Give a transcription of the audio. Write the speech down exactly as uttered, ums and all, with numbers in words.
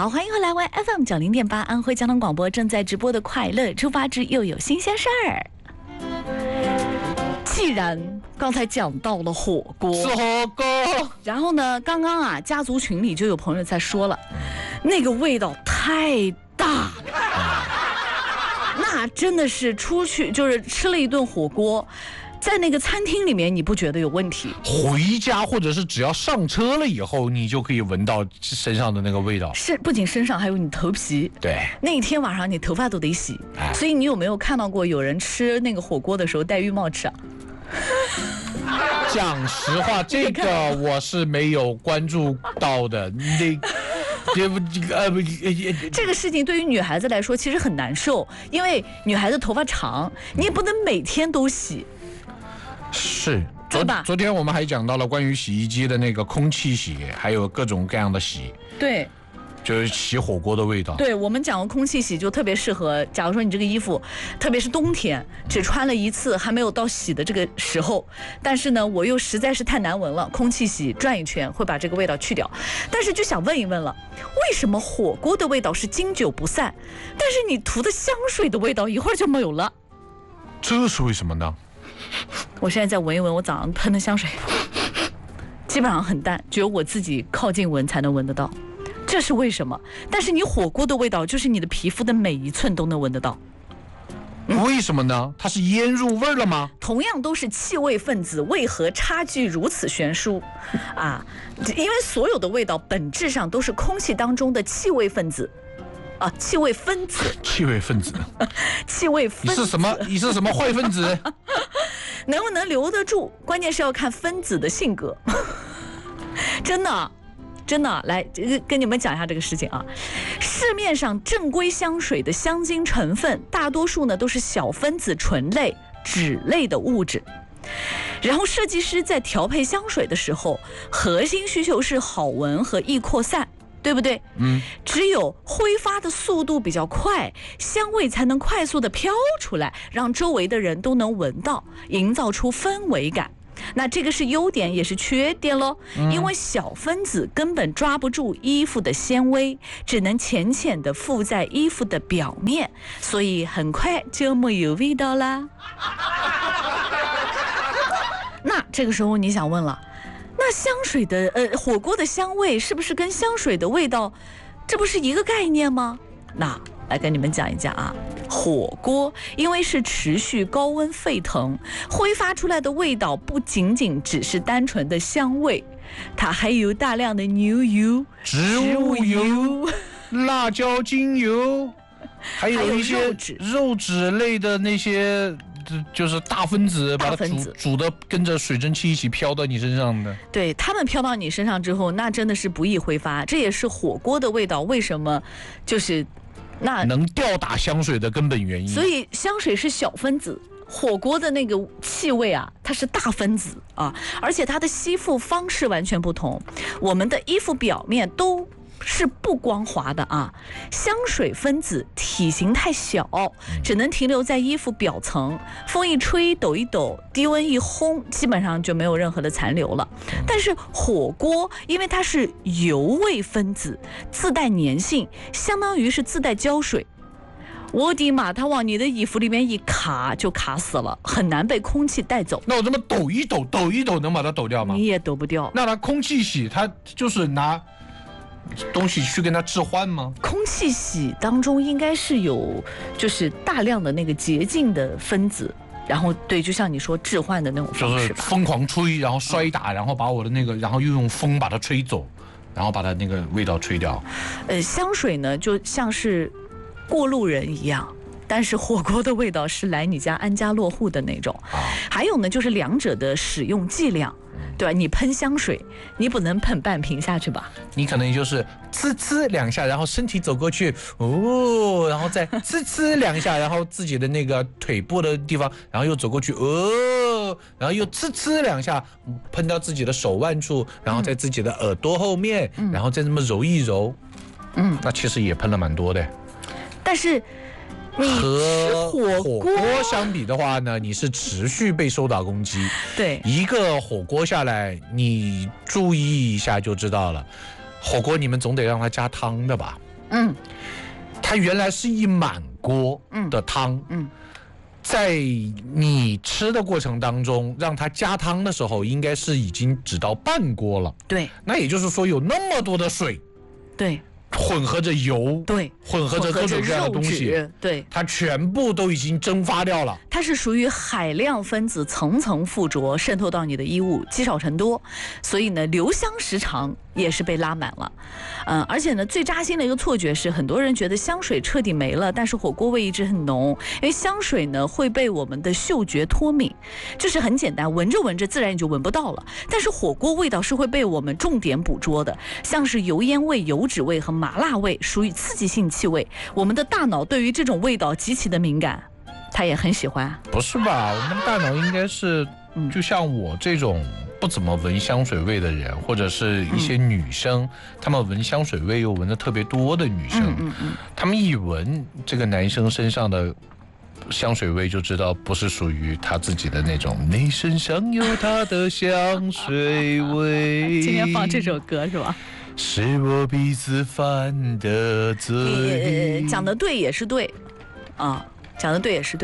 好，欢迎回来 Y F M 九零点八安徽交通广播正在直播的快乐出发之又有新鲜事儿。既然刚才讲到了火锅， 吃火锅， 然后呢，刚刚啊，家族群里就有朋友在说了，那个味道太大了，那真的是出去就是吃了一顿火锅。在那个餐厅里面，你不觉得有问题？ 回家或者是只要上车了以后，你就可以闻到身上的那个味道。 是，不仅身上，还有你头皮。 对， 那一天晚上你头发都得洗。哎、所以你有没有看到过有人吃那个火锅的时候戴浴帽吃啊？ 讲实话，这个我是没有关注到的。那。这不呃不， 这个事情对于女孩子来说其实很难受，因为女孩子头发长，你也不能每天都洗。 是，昨昨天我们还讲到了关于洗衣机的那个空气洗，还有各种各样的洗。 对。 就是洗火锅的味道。 对，我们讲过空气洗就特别适合，假如说你这个衣服，特别是冬天只穿了一次，还没有到洗的这个时候，但是呢我又实在是太难闻了，空气洗转一圈会把这个味道去掉。但是就想问一问了，为什么火锅的味道是经久不散，但是你涂的香水的味道一会儿就没有了？ 这是为什么呢？ 我现在再闻一闻我早上喷的香水，基本上很淡，只有我自己靠近闻才能闻得到。这是为什么？但是你火锅的味道就是你的皮肤的每一寸都能闻得到。 嗯、为什么呢？它是腌入味了吗？ 同样都是气味分子，为何差距如此悬殊啊？因为所有的味道本质上都是空气当中的气味分子啊，气味分子。 气味分子。 气味分子。 你是什么？你是什么坏分子？ 能不能留得住？关键是要看分子的性格。真的。真的，来跟你们讲一下这个事情啊。市面上正规香水的香精成分，大多数呢都是小分子醇类、酯类的物质。然后设计师在调配香水的时候，核心需求是好闻和易扩散，对不对？ 嗯。 只有挥发的速度比较快，香味才能快速的飘出来，让周围的人都能闻到，营造出氛围感。那这个是优点也是缺点咯，因为小分子根本抓不住衣服的纤维，只能浅浅的附在衣服的表面，所以很快就没有味道啦。那这个时候你想问了，那香水的呃火锅的香味是不是跟香水的味道这不是一个概念吗？那来跟你们讲一讲啊，火锅因为是持续高温沸腾，挥发出来的味道不仅仅只是单纯的香味，它还有大量的牛油、 植物油、辣椒精油，还有一些肉质类的那些就是大分子，把它煮煮的跟着水蒸气一起飘到你身上的。 对，它们飘到你身上之后，那真的是不易挥发，这也是火锅的味道为什么就是那能吊打香水的根本原因。 所以香水是小分子，火锅的那个气味啊，它是大分子啊，而且它的吸附方式完全不同。我们的衣服表面都是不光滑的啊，香水分子体型太小，只能停留在衣服表层，风一吹抖一抖，低温一烘，基本上就没有任何的残留了。但是火锅因为它是油味分子，自带粘性，相当于是自带胶水，我的妈，它往你的衣服里面一卡就卡死了，很难被空气带走。 那我这么抖一抖抖一抖能把它抖掉吗？ 你也抖不掉。 那它空气洗它就是拿东西去跟它置换吗？ 空气洗当中应该是有就是大量的那个洁净的分子，然后对，就像你说置换的那种方式吧， 就是疯狂吹，然后摔打，然后把我的那个，然后又用风把它吹走，然后把它那个味道吹掉。 呃，香水呢就像是过路人一样，但是火锅的味道是来你家安家落户的那种。还有呢，就是两者的使用剂量。对吧？你喷香水，你不能喷半瓶下去吧？ 你可能也就是呲呲两下，然后身体走过去，哦，然后再呲呲两下，然后自己的那个腿部的地方，然后又走过去，哦，然后又呲呲两下，喷到自己的手腕处，然后在自己的耳朵后面，嗯、然后再这么揉一揉，嗯，那其实也喷了蛮多的。 但是你和火锅相比的话呢，你是持续被受到攻击。 对， 一个火锅下来，你注意一下就知道了。火锅你们总得让它加汤的吧？ 嗯， 它原来是一满锅的汤， 嗯， 在你吃的过程当中，让它加汤的时候，应该是已经只到半锅了。 对， 那也就是说有那么多的水， 对， 混合着油， 对， 混合着各种各样的东西， 对， 它全部都已经蒸发掉了。 它是属于海量分子层层附着，渗透到你的衣物，积少成多，所以呢，留香时长也是被拉满了。嗯，而且呢，最扎心的一个错觉是，很多人觉得香水彻底没了，但是火锅味一直很浓，因为香水呢会被我们的嗅觉脱敏，就是很简单，闻着闻着自然你就闻不到了。但是火锅味道是会被我们重点捕捉的，像是油烟味、油脂味和麻辣味属于刺激性气味，我们的大脑对于这种味道极其的敏感。他也很喜欢， 不是吧？我们的大脑应该是，就像我这种不怎么闻香水味的人，或者是一些女生，她们闻香水味又闻得特别多的女生， 嗯嗯她们一闻这个男生身上的香水味，就知道不是属于他自己的那种。你身上有他的香水味。 今天放这首歌是吧？ 是我鼻子犯的罪。 讲的对也是对，啊，讲的对也是对。